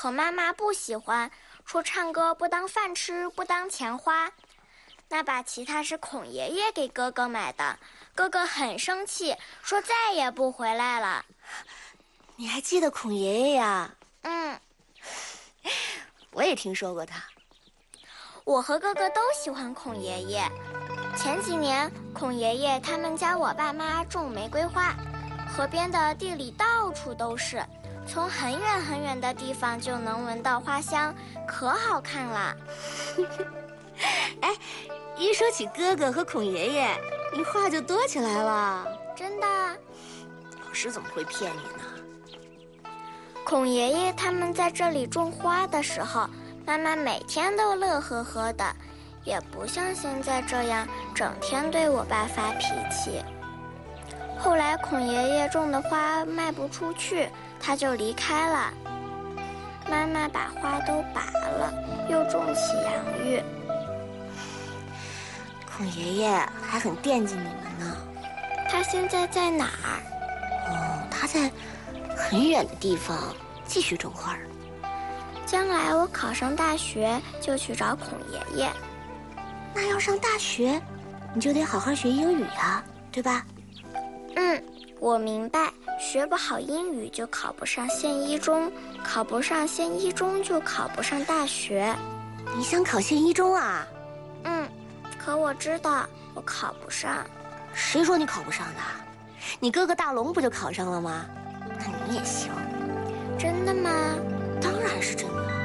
可妈妈不喜欢，说唱歌不当饭吃，不当钱花。那把吉他是孔爷爷给哥哥买的，哥哥很生气，说再也不回来了。 你还记得孔爷爷呀？ 嗯， 我也听说过他。 我和哥哥都喜欢孔爷爷。前几年，孔爷爷他们家我爸妈种玫瑰花，河边的地里到处都是，从很远很远的地方就能闻到花香，可好看了。 哎，一说起哥哥和孔爷爷，你话就多起来了。 真的？ 老师怎么会骗你呢？ 孔爷爷他们在这里种花的时候，妈妈每天都乐呵呵的，也不像现在这样整天对我爸发脾气。后来孔爷爷种的花卖不出去，他就离开了。妈妈把花都拔了，又种起洋芋。 孔爷爷还很惦记你们呢。 他现在在哪儿？ 哦，他在很远的地方继续种花。 将来我考上大学就去找孔爷爷。 那要上大学，你就得好好学英语呀，对吧？ 我明白，学不好英语就考不上县一中，考不上县一中就考不上大学。 你想考县一中啊？ 可我知道我考不上。 谁说你考不上的？你哥哥大龙不就考上了吗？那你也行。 真的吗？ 当然是真的。